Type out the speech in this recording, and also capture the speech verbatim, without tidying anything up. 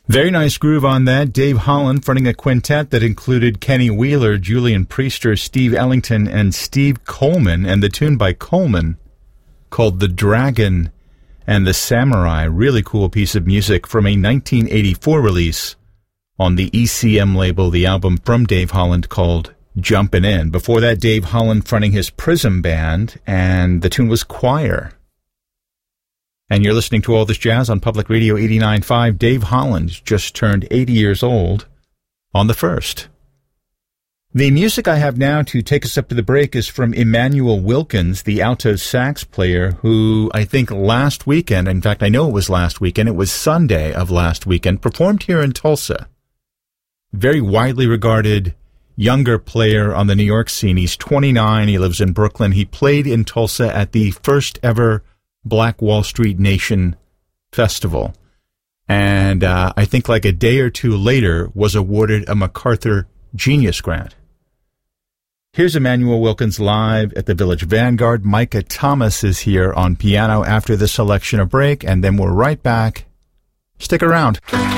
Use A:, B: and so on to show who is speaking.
A: Very nice groove on that. Dave Holland fronting a quintet that included Kenny Wheeler, Julian Priester, Steve Ellington, and Steve Coleman, and the tune by Coleman called The Dragon and the Samurai. Really cool piece of music from a nineteen eighty-four release on the E C M label, the album from Dave Holland called Jumpin' In. Before that, Dave Holland fronting his Prism Band, and the tune was Choir. And you're listening to All This Jazz on Public Radio eighty-nine point five. Dave Holland just turned eighty years old on the first. The music I have now to take us up to the break is from Emmanuel Wilkins, the alto sax player, who I think last weekend, in fact I know it was last weekend, it was Sunday of last weekend, performed here in Tulsa. Very widely regarded younger player on the New York scene. He's twenty-nine, he lives in Brooklyn. He played in Tulsa at the first ever Black Wall Street Nation Festival, and uh, I think like a day or two later was awarded a MacArthur Genius Grant. Here's Emmanuel Wilkins live at the Village Vanguard. Micah Thomas is here on piano after the selection of break, and then we're right back. Stick around.